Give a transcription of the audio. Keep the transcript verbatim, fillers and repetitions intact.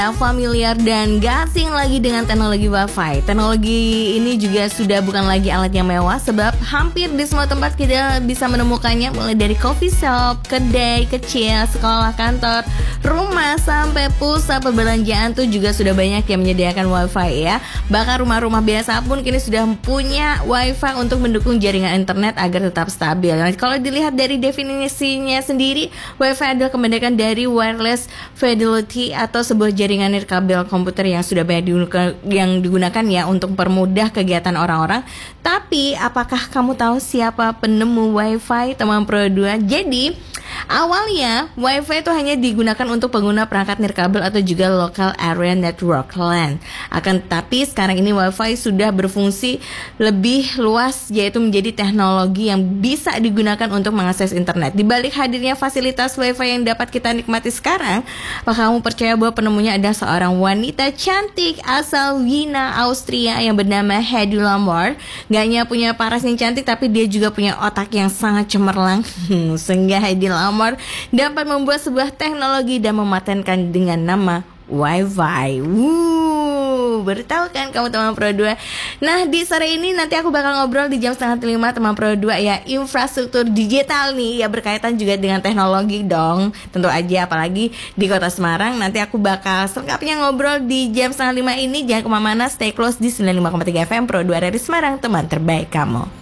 Familiar dan gak asing lagi dengan teknologi Wi-Fi. Teknologi ini juga sudah bukan lagi alat yang mewah, sebab hampir di semua tempat kita bisa menemukannya, mulai dari coffee shop, kedai kecil, sekolah, kantor, rumah, sampai pusat perbelanjaan tuh juga sudah banyak yang menyediakan Wi-Fi ya. Bahkan rumah-rumah biasa pun kini sudah punya Wi-Fi untuk mendukung jaringan internet agar tetap stabil. Nah, kalau dilihat dari definisinya sendiri, Wi-Fi adalah kependekan dari wireless fidelity atau sebuah jaringan jaringan nirkabel komputer yang sudah banyak digunakan, yang digunakan ya untuk mempermudah kegiatan orang-orang. Tapi apakah kamu tahu siapa penemu Wi-Fi, teman Pro dua? Jadi awalnya Wi-Fi itu hanya digunakan untuk pengguna perangkat nirkabel atau juga local area network LAN. Akan tetapi sekarang ini Wi-Fi sudah berfungsi lebih luas, yaitu menjadi teknologi yang bisa digunakan untuk mengakses internet. Di balik hadirnya fasilitas Wi-Fi yang dapat kita nikmati sekarang, apakah kamu percaya bahwa penemunya ada seorang wanita cantik asal Wina, Austria yang bernama Hedy Lamarr? Gak hanya punya paras yang cantik, tapi dia juga punya otak yang sangat cemerlang. Sehingga Hedy Lamarr dapat membuat sebuah teknologi dan mematenkan dengan nama Wi-Fi. Wuh, baru tahu kan kamu teman Pro dua? Nah, di sore ini nanti aku bakal ngobrol di jam setengah lima teman Pro dua ya, infrastruktur digital nih ya, berkaitan juga dengan teknologi dong. Tentu aja, apalagi di Kota Semarang. Nanti aku bakal selengkapnya ngobrol di jam setengah lima ini. Jangan kemana-mana, stay close di sembilan puluh lima koma tiga F M Pro dua dari Semarang, teman terbaik kamu.